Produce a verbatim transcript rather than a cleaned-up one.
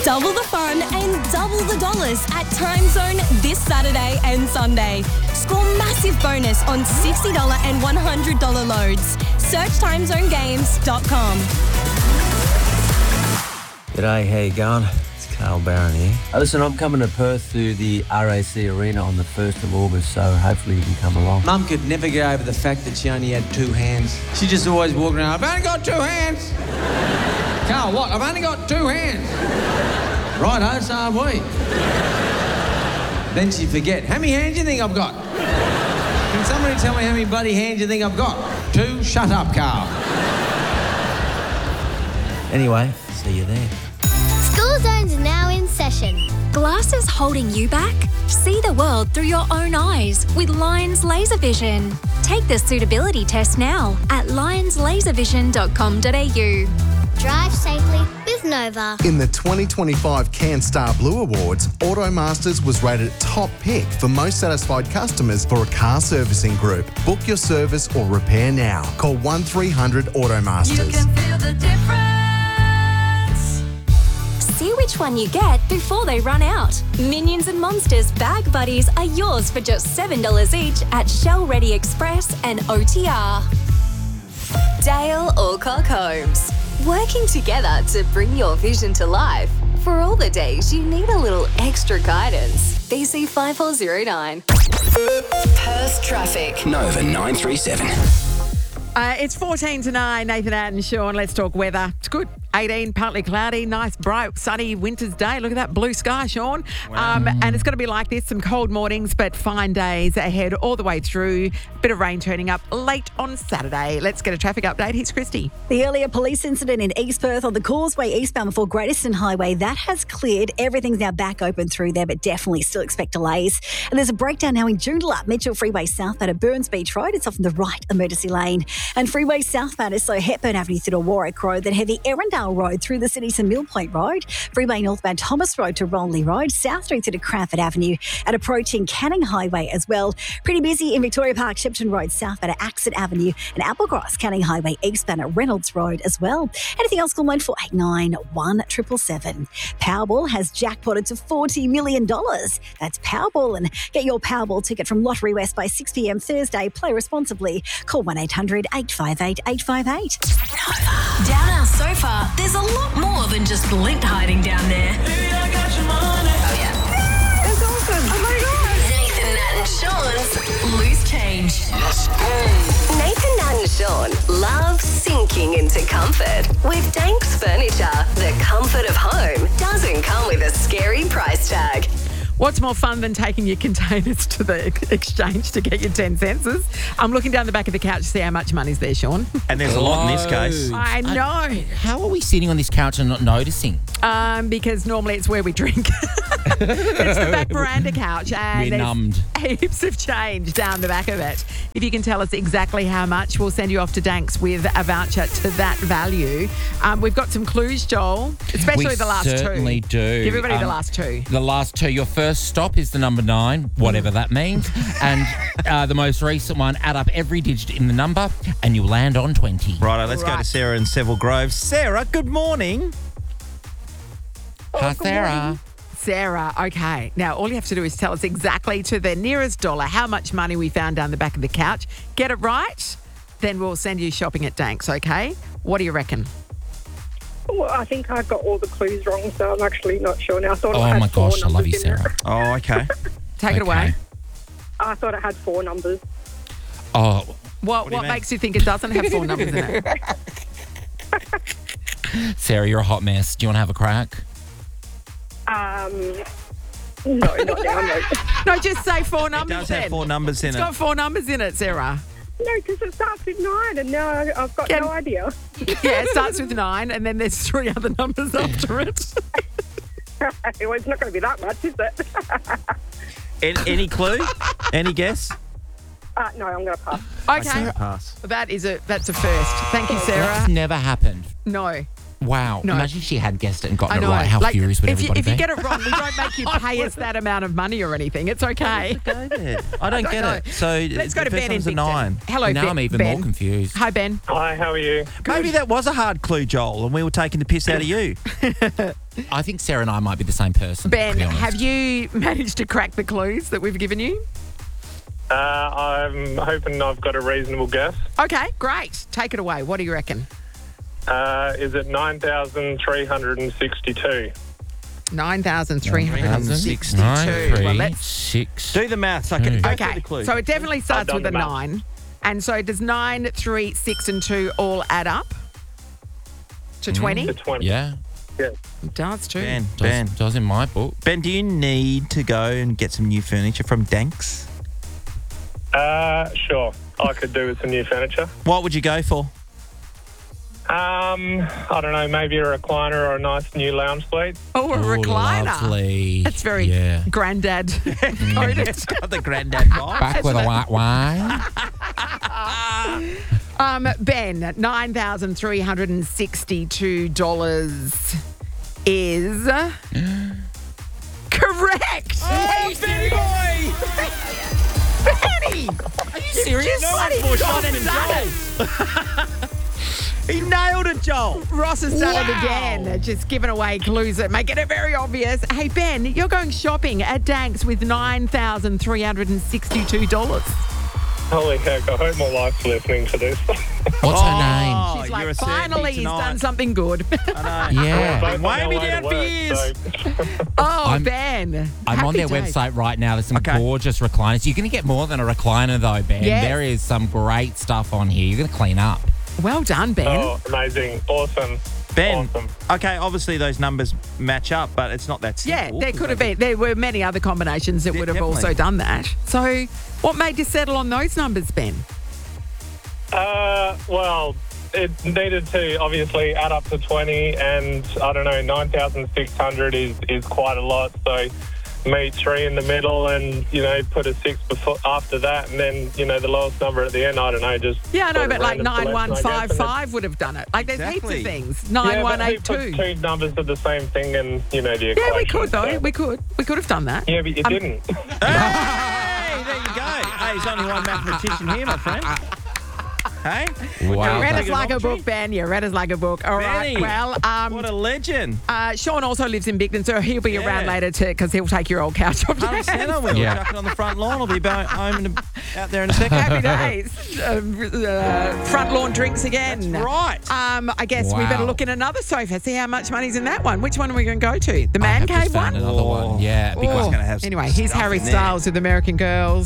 Double the fun and double the dollars at Time Zone this Saturday and Sunday. Score massive bonus on sixty dollars and one hundred dollars loads. Search time zone games dot com. G'day, how you going? It's Carl Barron here. Uh, listen, I'm coming to Perth to the R A C Arena on the first of August, so hopefully you can come along. Mum could never get over the fact that she only had two hands. She just always walked around, I've only got two hands. Carl, what? I've only got two hands. Righto, so have we. Then she'd forget, how many hands do you think I've got? Can somebody tell me how many bloody hands you think I've got? Two? Shut up, Carl. Anyway, see you there. School Zone's now in session. Glasses holding you back? See the world through your own eyes with Lions Laser Vision. Take the suitability test now at lions laser vision dot com dot a u. Drive safely with Nova. In the twenty twenty-five CanStar Blue Awards, Automasters was rated top pick for most satisfied customers for a car servicing group. Book your service or repair now. Call one three hundred Automasters. You can feel the difference. See which one you get before they run out. Minions and Monsters Bag Buddies are yours for just seven dollars each at Shell Ready Express and O T R. Dale Alcock Homes. Working together to bring your vision to life. For all the days you need a little extra guidance. B C five four zero nine. Perth traffic. Nova nine three seven. Uh, it's fourteen to nine. Nathan and Sean, let's talk weather. It's good. eighteen, partly cloudy, nice, bright, sunny winter's day. Look at that blue sky, Sean. Wow. Um, and it's going to be like this, some cold mornings, but fine days ahead all the way through. Bit of rain turning up late on Saturday. Let's get a traffic update. Here's Christy. The earlier police incident in East Perth on the Causeway eastbound before Great Eastern Highway, that has cleared. Everything's now back open through there, but definitely still expect delays. And there's a breakdown now in Joondalup, Mitchell Freeway southbound at Burns Beach Road. It's off on the right emergency lane. And Freeway southbound is so Hepburn Avenue through to Warwick Road, then heavy Erindale Road through the city to Mill Point Road, Freeway northbound Thomas Road to Ronley Road, South Street to Cranford Avenue, and approaching Canning Highway as well. Pretty busy in Victoria Park, Shepton Road, southbound at Axett Avenue, and Applecross, Canning Highway, eastbound at Reynolds Road as well. Anything else, call one four eight nine, one seven seven seven. Powerball has jackpotted to forty million dollars. That's Powerball, and get your Powerball ticket from Lottery West by six p.m. Thursday. Play responsibly. Call one eight hundred, eight five eight, eight five eight. Down our sofa, there's a lot more than just lint hiding down there. Baby, I got your money. Oh, yeah. That's awesome. Oh, my God. Nathan, Nat and Sean's Loose Change. Let's go. Nathan, Nat and Sean love sinking into comfort. With Danks Furniture, the comfort of home doesn't come with a scary price tag. What's more fun than taking your containers to the exchange to get your ten senses? I'm looking down the back of the couch to see how much money's there, Sean. And there's a lot in this case. I know. I, how are we sitting on this couch and not noticing? Um, because normally it's where we drink. It's the back veranda couch. And We're there's numbed. heaps of change down the back of it. If you can tell us exactly how much, we'll send you off to Danks with a voucher to that value. Um, we've got some clues, Joel, especially we the last two. certainly do. Give everybody the Um, last two. The last two. Your first stop is the number nine, whatever that means. And uh, the most recent one, add up every digit in the number and you'll land on twenty. Righto, let's go Right. to Sarah in Seville Grove. Sarah, good morning. Hi, Sarah. Sarah, okay. Now, all you have to do is tell us exactly to the nearest dollar how much money we found down the back of the couch. Get it right, then we'll send you shopping at Danks, okay? What do you reckon? Well, I think I got all the clues wrong, so I'm actually not sure now. I thought Oh, it had my four gosh, I love you, numbers in it. Sarah. Oh, okay. Take it away. I thought it had four numbers. Oh, What, do you what mean? makes you think it doesn't have four numbers in it? Sarah, you're a hot mess. Do you want to have a crack? Um, no, not now, no. No, just say four It numbers does then. have four numbers in It's it. got four numbers in it, Sarah. No, because it starts with nine, and now I- I've got Can- no idea. Yeah, it starts with nine, and then there's three other numbers after it. Well, it's not going to be that much, is it? Any, any clue? Any guess? uh, no, I'm going to pass. Okay, Pass. that is a that's a first. Thank you, Sarah. That's never happened. No, Wow. No. Imagine she had guessed it and I gotten it know. right. How Like, furious would if you, everybody if you be? get it wrong, we don't make you pay us that amount of money or anything. It's okay. Go there. I don't get know. it. So Let's go to the Ben first in one's a Bigton. nine. Hello, now Ben. I'm even Ben. more confused. Hi, Ben. Hi, how are you? Maybe that was a hard clue, Joel, and we were taking the piss out of you. I think Sarah and I might be the same person. Ben, to be honest. have you managed to crack the clues that we've given you? Uh, I'm hoping I've got a reasonable guess. Okay, great. Take it away. What do you reckon? Uh, is it nine thousand three hundred sixty-two? nine thousand three hundred sixty-two. Nine, three, Well, let's... six. Do the maths. I can two. go through Okay, the clues. so it definitely starts done with a the maths. nine. And so does nine, three, six, and two all add up to twenty? To twenty. Yeah. Yeah. It does too. Ben, Does, Ben. does in my book. Ben, do you need to go and get some new furniture from Danks? Uh, sure. I could do with some new furniture. What would you go for? Um, I don't know, maybe a recliner or a nice new lounge suite. Oh, a Oh, recliner. Lovely. That's very Yeah. granddad coded. It's got the granddad vibe. Back with a white wine. Um, Ben, nine thousand three hundred sixty-two dollars is correct. Oh, Benny boy! Benny! Are you serious? Just No bloody one's more got shot it than done. He nailed it, Joel. Ross has done it Wow. again, just giving away clues that make it very obvious. Hey, Ben, you're going shopping at Danks with nine thousand three hundred sixty-two dollars. Holy heck, I hope my wife's listening to this. What's her name? Oh, She's you're like, a finally, he's tonight. done something good. I know. Yeah. Both on Weighing our me way to down for work, years. so- Oh, I'm- Ben. I'm on Happy their days. website right now. There's some Okay. gorgeous recliners. You're going to get more than a recliner, though, Ben. Yes. There is some great stuff on here. You're going to clean up. Well done, Ben. Oh, amazing. Awesome. Ben, Awesome. okay, obviously those numbers match up, but it's not that Yeah, simple. there could have been. There were many other combinations that Yeah, would have definitely. also done that. So, what made you settle on those numbers, Ben? Uh, well, it needed to obviously add up to twenty, and I don't know, nine thousand six hundred is, is quite a lot. So meet three in the middle and, you know, put a six before, after that, and then, you know, the lowest number at the end, I don't know, just... Yeah, I know, sort of but like random nine selection, one I guess, five and five would have done it. Like there's Exactly. heaps of things. it's- Nine yeah, one but who eight two. puts two numbers of the same thing and, you know, the equation. Yeah, we could though. so- We could. We could have done that. Yeah, but you Um, didn't. Hey, there you go. Hey, there's only one mathematician here, my friend. Hey? Wow. You read us Take an like a option. book, Ben. You read us like a book. All right. Benny, Well, um, What a legend. uh, Sean also lives in Bigton, so he'll be Yeah. around later too, because he'll take your old couch off one hundred percent I will. Yeah. Chuck it on the front lawn. I'll be about home in a, out there in a second. Happy days. Uh, uh, front lawn drinks again. That's right. Um, I guess we Wow. better look in another sofa, see how much money's in that one. Which one are we going to go to? The I man have just cave found one? another one. Yeah, because gonna have some Anyway, here's stuff Harry in there. Styles with American Girls.